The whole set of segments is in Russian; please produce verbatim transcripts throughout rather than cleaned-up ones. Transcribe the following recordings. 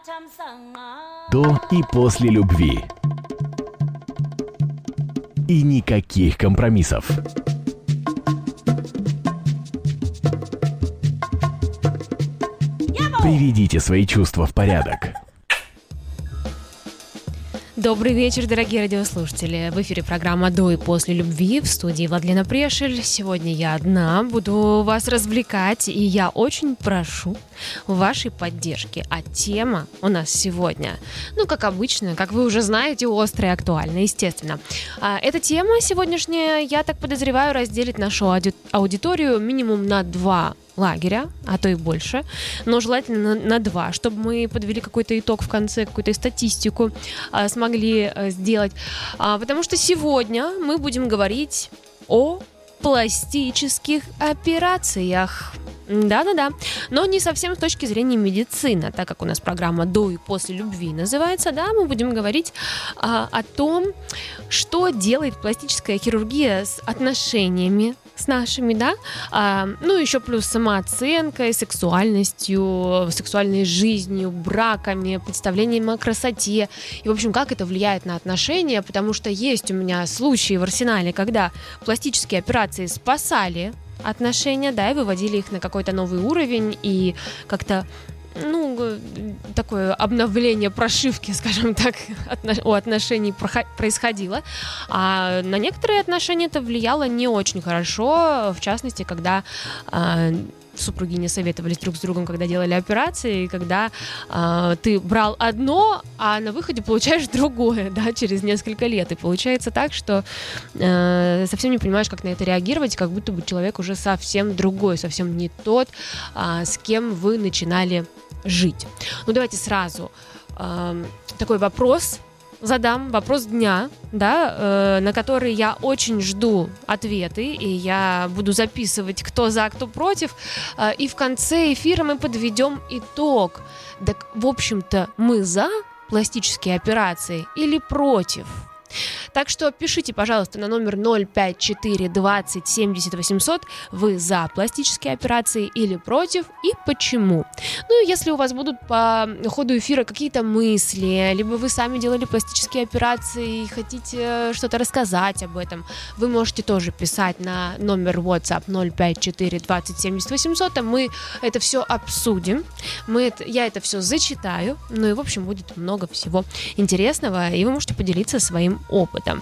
До и после любви. И никаких компромиссов. Приведите свои чувства в порядок. Добрый вечер, дорогие радиослушатели. В эфире программа «До и после любви», в студии Владлена Прешель. Сегодня я одна буду вас развлекать, и я очень прошу вашей поддержки. А тема у нас сегодня, ну, как обычно, как вы уже знаете, острая и актуальна, естественно. А эта тема сегодняшняя, я так подозреваю, разделит нашу ауди- аудиторию минимум на два лагеря, а то и больше, но желательно на, на два, чтобы мы подвели какой-то итог в конце, какую-то статистику а, смогли а, сделать. А, потому что сегодня мы будем говорить о пластических операциях. Да-да-да, но не совсем с точки зрения медицины, так как у нас программа «До и после любви» называется, да, мы будем говорить а, о том, что делает пластическая хирургия с отношениями с нашими, да, а, ну, еще плюс самооценкой, сексуальностью, сексуальной жизнью, браками, представлением о красоте, и, в общем, как это влияет на отношения, потому что есть у меня случаи в арсенале, когда пластические операции спасали отношения, да, и выводили их на какой-то новый уровень, и как-то, ну, такое обновление прошивки, скажем так, у отношений происходило. А на некоторые отношения это влияло не очень хорошо, в частности, когда а, супруги не советовались друг с другом, когда делали операции, когда а, ты брал одно, а на выходе получаешь другое, да, через несколько лет. И получается так, что а, совсем не понимаешь, как на это реагировать, как будто бы человек уже совсем другой, совсем не тот, а, с кем вы начинали жить. Ну, давайте сразу э, такой вопрос задам, вопрос дня, да, э, на который я очень жду ответы, и я буду записывать, кто за, кто против, э, и в конце эфира мы подведем итог. Так, в общем-то, мы за пластические операции или против? Так что пишите, пожалуйста, на номер ноль пять четыре двадцать семьдесят восемьсот, вы за пластические операции или против, и почему. Ну и если у вас будут по ходу эфира какие-то мысли, либо вы сами делали пластические операции и хотите что-то рассказать об этом, вы можете тоже писать на номер WhatsApp ноль пять четыре двадцать семьдесят восемьсот, а мы это все обсудим, мы это, я это все зачитаю, ну и в общем будет много всего интересного, и вы можете поделиться своим опытом.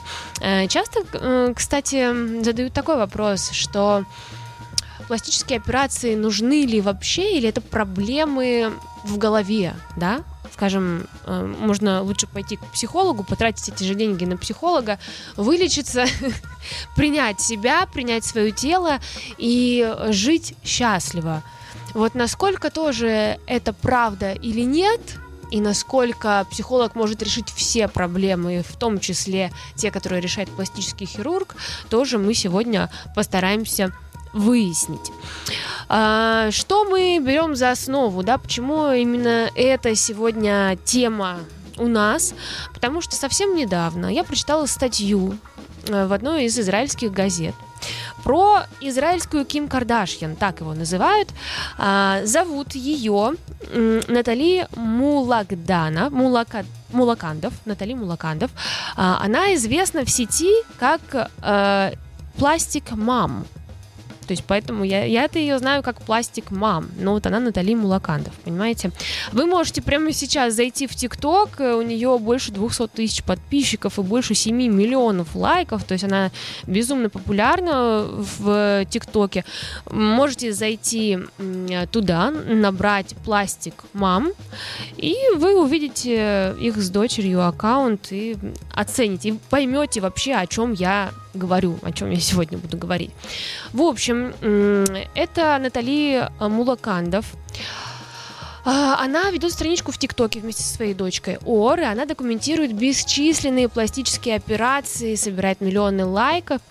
Часто, кстати, задают такой вопрос, что пластические операции нужны ли вообще, или это проблемы в голове, да? Скажем, можно лучше пойти к психологу, потратить эти же деньги на психолога, вылечиться, принять себя, принять свое тело и жить счастливо. Вот насколько тоже это правда или нет, и насколько психолог может решить все проблемы, в том числе те, которые решает пластический хирург, тоже мы сегодня постараемся выяснить. А, что мы берем за основу, да, почему именно эта сегодня тема у нас? Потому что совсем недавно я прочитала статью в одной из израильских газет про израильскую Ким Кардашьян, так его называют. А, зовут ее Натали Мулакдана, Мулака, Мулакандов, Натали Мулакандов. А, она известна в сети как а, Plastic Mom. То есть поэтому я, я-то ее знаю как Plastic Mom. Но вот она Натали Мулакандов, понимаете? Вы можете прямо сейчас зайти в ТикТок. У нее больше двести тысяч подписчиков и больше семь миллионов лайков. То есть она безумно популярна в ТикТоке. Можете зайти туда, набрать Plastic Mom, и вы увидите их с дочерью аккаунт и оцените, и поймете вообще, о чем я говорю, о чем я сегодня буду говорить. В общем, это Натали Мулакандов. Она ведет страничку в ТикТоке вместе со своей дочкой Ор, и она документирует бесчисленные пластические операции, собирает миллионы лайков.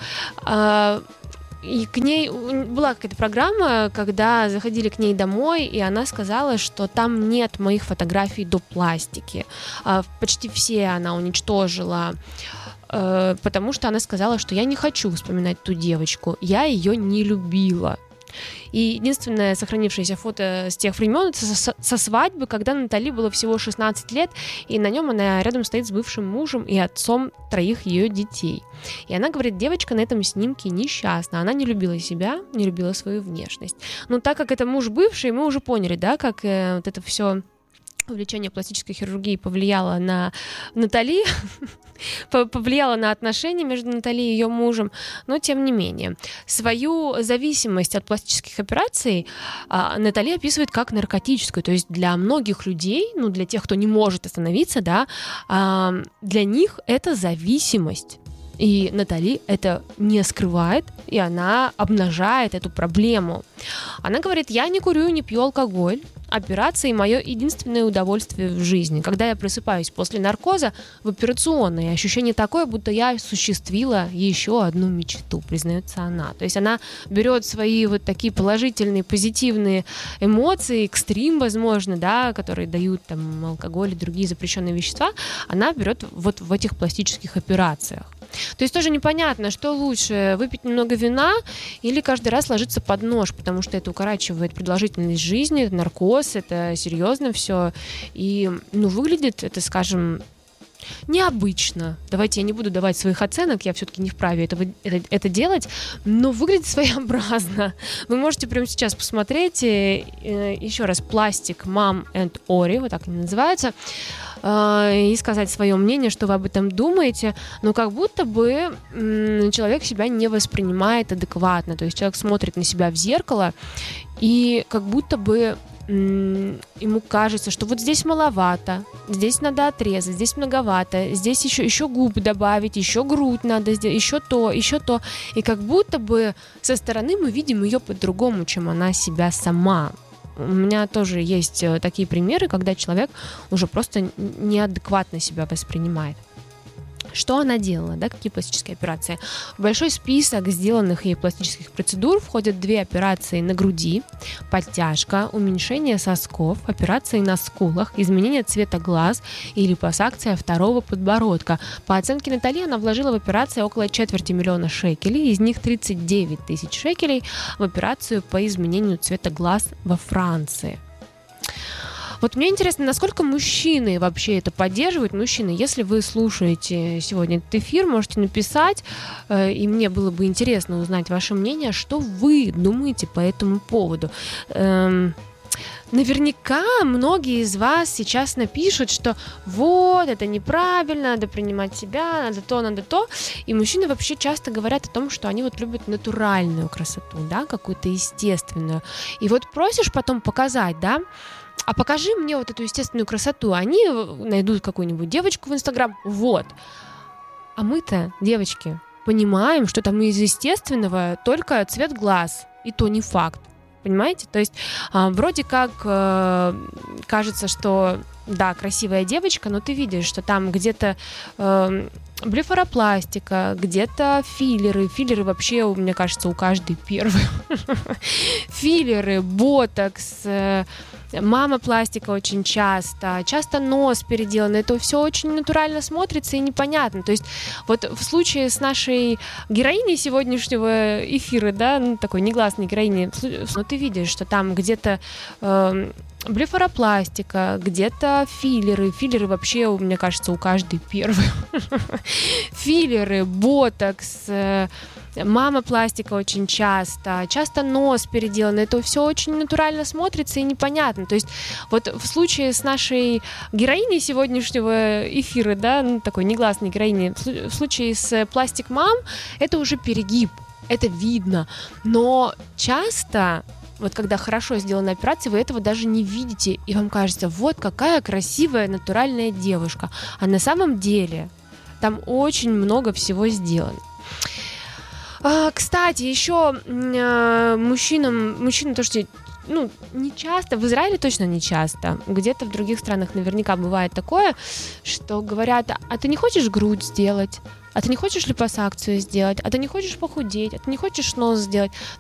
И к ней была какая-то программа, когда заходили к ней домой, и она сказала, что там нет моих фотографий до пластики. Почти все она уничтожила, потому что она сказала, что я не хочу вспоминать ту девочку, я ее не любила. И единственное сохранившееся фото с тех времен — это со, со свадьбы, когда Натали было всего шестнадцать лет, и на нем она рядом стоит с бывшим мужем и отцом троих ее детей. И она говорит, девочка на этом снимке несчастна, она не любила себя, не любила свою внешность. Но так как это муж бывший, мы уже поняли, да, как э, вот это все увлечение пластической хирургией повлияло на Натали, повлияло на отношения между Натали и ее мужем, но тем не менее. Свою зависимость от пластических операций а, Натали описывает как наркотическую, то есть для многих людей, ну для тех, кто не может остановиться, да, а, для них это зависимость. И Натали это не скрывает, и она обнажает эту проблему. Она говорит, я не курю, не пью алкоголь. Операции — мое единственное удовольствие в жизни. Когда я просыпаюсь после наркоза в операционной, ощущение такое, будто я осуществила еще одну мечту, признается она. То есть она берет свои вот такие положительные, позитивные эмоции, экстрим, возможно, да, которые дают там алкоголь и другие запрещенные вещества, она берет вот в этих пластических операциях. То есть тоже непонятно, что лучше, выпить немного вина или каждый раз ложиться под нож, потому что это укорачивает продолжительность жизни, это наркоз, это серьезно все. И, ну, выглядит это, скажем, необычно. Давайте я не буду давать своих оценок, я все-таки не вправе это, это, это делать, но выглядит своеобразно. Вы можете прямо сейчас посмотреть э, э, еще раз «Plastic Mom and Ori», вот так они называются, и сказать свое мнение, что вы об этом думаете, но как будто бы м, человек себя не воспринимает адекватно, то есть человек смотрит на себя в зеркало, и как будто бы м, ему кажется, что вот здесь маловато, здесь надо отрезать, здесь многовато, здесь еще, еще губы добавить, еще грудь надо сделать, еще то, еще то, и как будто бы со стороны мы видим ее по-другому, чем она себя сама. У меня тоже есть такие примеры, когда человек уже просто неадекватно себя воспринимает. Что она делала, да, какие пластические операции? В большой список сделанных ей пластических процедур входят две операции на груди, подтяжка, уменьшение сосков, операции на скулах, изменение цвета глаз и липосакция второго подбородка. По оценке Натали, она вложила в операции около четверти миллиона шекелей, из них тридцать девять тысяч шекелей в операцию по изменению цвета глаз во Франции. Вот мне интересно, насколько мужчины вообще это поддерживают. Мужчины, если вы слушаете сегодня этот эфир, можете написать, э, и мне было бы интересно узнать ваше мнение, что вы думаете по этому поводу. Эм, наверняка многие из вас сейчас напишут, что вот, это неправильно, надо принимать себя, надо то, надо то. И мужчины вообще часто говорят о том, что они вот любят натуральную красоту, да, какую-то естественную. И вот просишь потом показать, да, а покажи мне вот эту естественную красоту. Они найдут какую-нибудь девочку в Инстаграм. Вот. А мы-то, девочки, понимаем, что там из естественного только цвет глаз. И то не факт. Понимаете? То есть а, вроде как а, кажется, что да, красивая девочка, но ты видишь, что там где-то а, блефаропластика, где-то филлеры. Филлеры вообще, мне кажется, у каждой первой. Филлеры, ботокс, мамопластика очень часто, часто нос переделан, это все очень натурально смотрится и непонятно. То есть вот в случае с нашей героиней сегодняшнего эфира, да, ну, такой негласной героини, ну, ты видишь, что там где-то э, блефаропластика, где-то филлеры. Филлеры вообще, мне кажется, у каждой первой. Филлеры, ботокс, мамопластика очень часто, часто нос переделан, это все очень натурально смотрится и непонятно. То есть вот в случае с нашей героиней сегодняшнего эфира, да, ну, такой негласной героини, в случае с Plastic Mom, это уже перегиб, это видно, но часто вот когда хорошо сделана операция, вы этого даже не видите, и вам кажется, вот какая красивая натуральная девушка, а на самом деле там очень много всего сделано. А, кстати, еще э, мужчинам, мужчинам тоже, ну, не часто, в Израиле точно не часто, где-то в других странах наверняка бывает такое, что говорят, а ты не хочешь грудь сделать? А ты не хочешь липосакцию сделать? А ты не хочешь похудеть? А ты не хочешь нос сделать?